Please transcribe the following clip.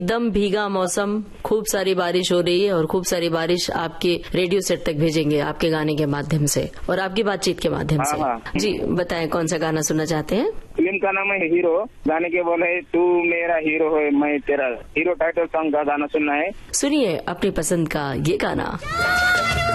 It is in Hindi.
एकदम भीगा मौसम, खूब सारी बारिश हो रही है और खूब सारी बारिश आपके रेडियो सेट तक भेजेंगे आपके गाने के माध्यम से और आपकी बातचीत के माध्यम से। हाँ। जी बताएं कौन सा गाना सुनना चाहते हैं? फिल्म का नाम है हीरो। गाने के बोले तू मेरा हीरो है मैं तेरा हीरो। टाइटल सॉन्ग का गाना सुनना है। सुनिए अपनी पसंद का ये गाना।